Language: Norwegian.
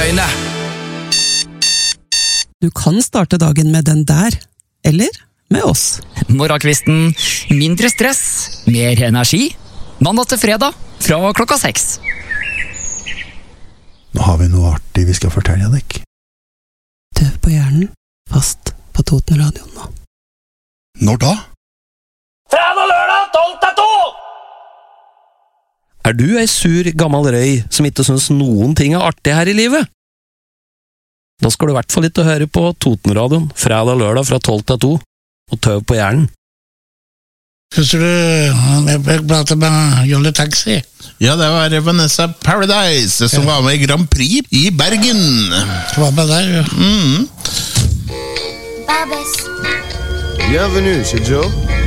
døgnet. Du kan starte dagen med den der, eller med oss. Morgenkvisten, mindre stress, mer energi. Mandag til fredag, fra 6:00. Nå har vi noe artig vi skal fortelle deg. Tøv på hjernen, fast på Totenradioen nå. Når da? Fredag lørdag, 12-2! Er du ei sur, gammel røy som ikke synes noen ting er artig her i livet? Da skal du i hvert fall ikke høre på Totenradioen fredag lørdag fra 12 til 2 og Tøv på hjernen. Husker du jeg pratet med Jolle Taxi? Ja, det var Vanessa Paradise som var med i Grand Prix i Bergen. Hva med der? Mm. Bienvenue chez Joe.